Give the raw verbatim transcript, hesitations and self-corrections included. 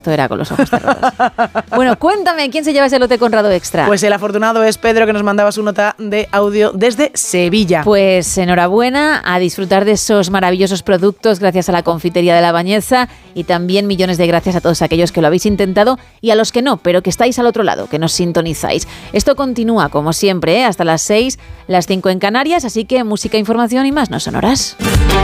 Esto era con los ojos cerrados. Bueno, cuéntame, ¿quién se lleva ese lote Conrado Extra? Pues el afortunado es Pedro, que nos mandaba su nota de audio desde Sevilla. Pues enhorabuena, a disfrutar de esos maravillosos productos gracias a la confitería de La Bañeza, y también millones de gracias a todos aquellos que lo habéis intentado y a los que no, pero que estáis al otro lado, que nos sintonizáis. Esto continúa como siempre, ¿eh? Hasta las seis, las cinco en Canarias, así que música, información y más no sonoras.